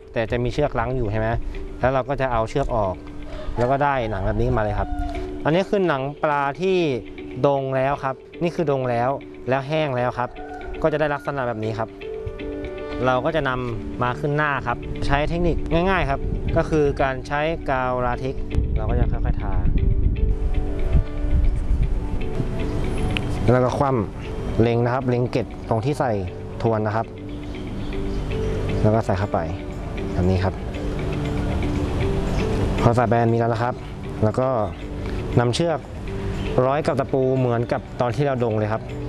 แต่จะมีเชือกรั้งอยู่ใช่ไหมแล้วเราก็จะเอาเชือกออกแล้วก็ได้หนังแบบนี้มาเลยครับอันนี้คือหนังปลาที่ดองแล้วครับนี่คือดองแล้วแห้งแล้วครับก็จะได้ลักษณะแบบนี้ครับเราก็จะนำมาขึ้นหน้าครับใช้เทคนิคง่ายๆครับก็คือการใช้กาวลาเท็กซ์เราก็จะค่อยๆทาแล้วก็คว่ำเล็งนะครับเล็งเกล็ดตรงที่ใส่ทวนนะครับแล้วก็ใส่เข้าไปแบบนี้ครับพอใส่แบนมีแล้วนะครับแล้วก็นำเชือกร้อยกับตะปูเหมือนกับตอนที่เราดองเลยครับ